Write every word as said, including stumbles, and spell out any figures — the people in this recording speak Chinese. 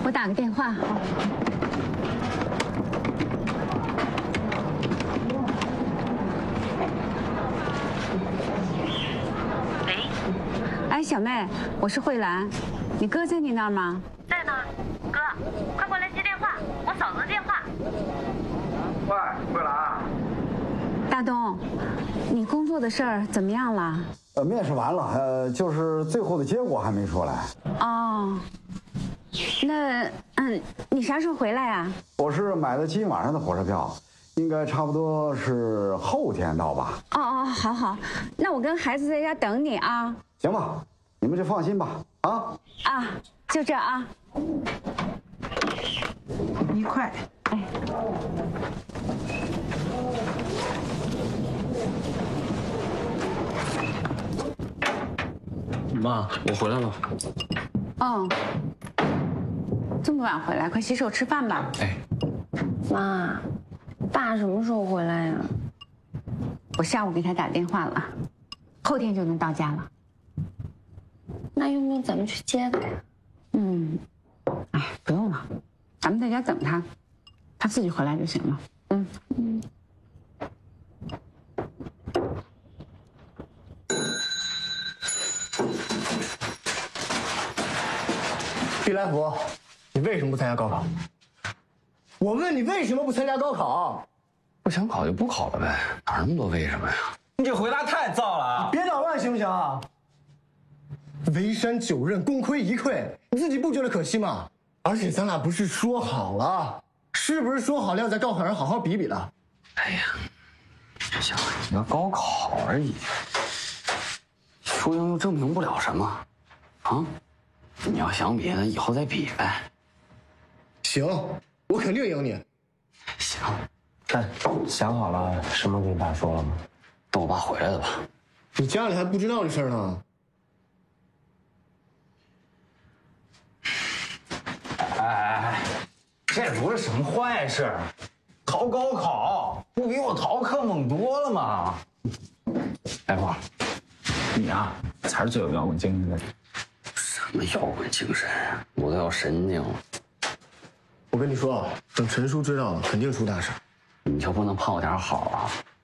我打个电话。 喂， 哎，小妹，我是慧兰，你哥在你那儿吗？ 在呢，哥，快过来接电话，我嫂子的电话。 喂，慧兰。 大东，你工作的事儿怎么样了？ 呃，面试完了，呃，就是最后的结果还没出来。 哦，那嗯，你啥时候回来呀？ 我是买的今天晚上的火车票，应该差不多是后天到吧。 哦哦，好好，那我跟孩子在家等你啊。 行吧，你们就放心吧。啊啊，就这啊。 一块。 哎。 妈，我回来了。 哦，这么晚回来，快洗手吃饭吧。 哎， 妈，爸什么时候回来呀？ 我下午给他打电话了，后天就能到家了。 那用不用咱们去接他呀？ 嗯，哎，不用了，咱们在家等他，他自己回来就行了。嗯嗯。 毕来福，你为什么不参加高考？我问你为什么不参加高考？ 不想考就不考了呗，哪那么多为什么呀？ 你这回答太燥了啊！ 别捣乱行不行？围山九仞，功亏一篑，你自己不觉得可惜吗？而且咱俩不是说好了，是不是说好了要在高考上好好比比的？ 哎呀，这想一个高考而已，输赢又证明不了什么，啊？你要想比，那以后再比呗。 行，我肯定赢你。 行， 那想好了什么跟你爸说了吗？ 等我爸回来的吧。 你家里还不知道这事儿呢。 哎哎哎，这不是什么坏事，逃高考不比我逃课猛多了吗？ 来福， 你啊，才是最有摇滚精神的人。 什么摇滚精神啊！我都要神经了。 我跟你说，等陈叔知道了，肯定出大事。 你就不能盼我点好啊？